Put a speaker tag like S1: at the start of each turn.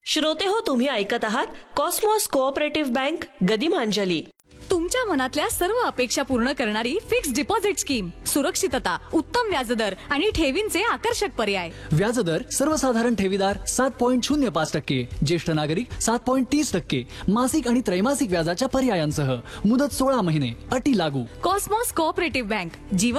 S1: श्रोते हो, तुम्ही ऐकत आहात कॉस्मॉस कोऑपरेटिव्ह बँक गदिमांजली.
S2: तुमच्या मनातल्या सर्व अपेक्षा पूर्ण करणारी फिक्स्ड डिपॉझिट स्कीम. सुरक्षितता, उत्तम व्याजदर आणि ठेवींचे आकर्षक पर्याय.
S3: व्याजदर सर्वसाधारण ठेवीदार 7.05%, ज्येष्ठ नागरिक 7.30%, मासिक आणि त्रैमासिक व्याजाच्या पर्यायांसह मुदत 16 महिने, अटी लागू.
S2: कॉस्मॉस कोऑपरेटिव्ह बँक, जीवन